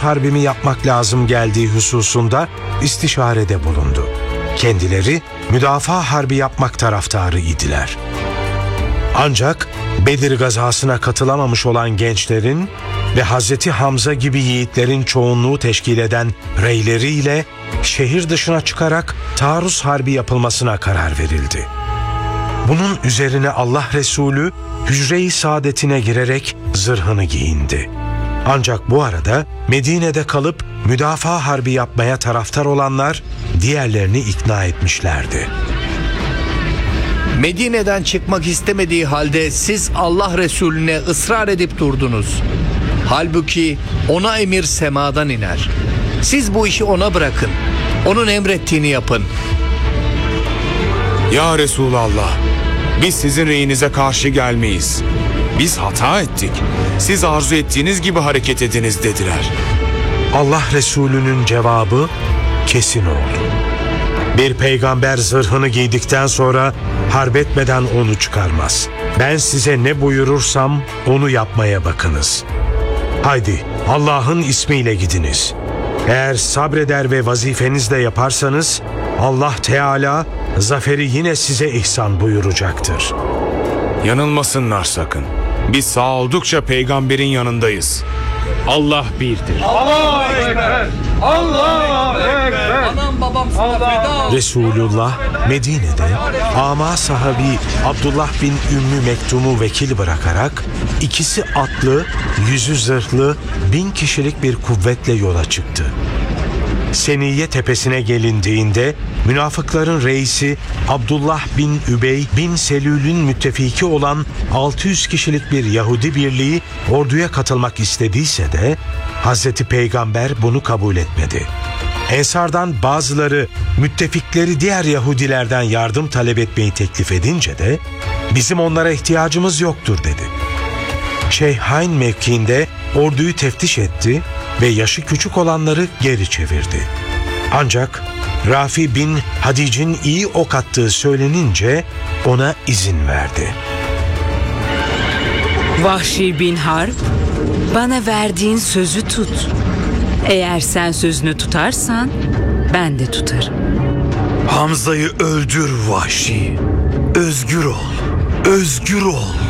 Harbimi yapmak lazım geldiği hususunda istişarede bulundu. Kendileri müdafaa harbi yapmak taraftarı idiler. Ancak Bedir gazasına katılamamış olan gençlerin ve Hazreti Hamza gibi yiğitlerin çoğunluğu teşkil eden reyleriyle şehir dışına çıkarak taarruz harbi yapılmasına karar verildi. Bunun üzerine Allah Resulü hücre-i saadetine girerek zırhını giyindi. Ancak bu arada Medine'de kalıp müdafaa harbi yapmaya taraftar olanlar diğerlerini ikna etmişlerdi. Medine'den çıkmak istemediği halde siz Allah Resulüne ısrar edip durdunuz. Halbuki ona emir semadan iner. Siz bu işi ona bırakın. Onun emrettiğini yapın. Ya Resulallah, biz sizin reyinize karşı gelmeyiz. Biz hata ettik. Siz arzu ettiğiniz gibi hareket ediniz dediler. Allah Resulü'nün cevabı kesin oldu. Bir peygamber zırhını giydikten sonra harp etmeden onu çıkarmaz. Ben size ne buyurursam onu yapmaya bakınız. Haydi Allah'ın ismiyle gidiniz. Eğer sabreder ve vazifenizle yaparsanız Allah Teala zaferi yine size ihsan buyuracaktır. Yanılmasınlar sakın. Biz sağ oldukça peygamberin yanındayız. Allah birdir. Anam babam sana feda. Resulullah Medine'de ama sahabi Abdullah bin Ümmü Mektum'u vekil bırakarak ikisi atlı, yüzü zırhlı 1000 kişilik bir kuvvetle yola çıktı. Seniye tepesine gelindiğinde münafıkların reisi Abdullah bin Übey bin Selül'ün müttefiki olan 600 kişilik bir Yahudi birliği orduya katılmak istediyse de Hazreti Peygamber bunu kabul etmedi. Ensardan bazıları müttefikleri diğer Yahudilerden yardım talep etmeyi teklif edince de bizim onlara ihtiyacımız yoktur dedi. Şeyhain mevkiinde orduyu teftiş etti ve yaşı küçük olanları geri çevirdi. Ancak Rafi bin Hadic'in iyi ok attığı söylenince ona izin verdi. Vahşi bin Harp, bana verdiğin sözü tut. Eğer sen sözünü tutarsan ben de tutarım. Hamza'yı öldür Vahşi. Özgür ol. Özgür ol.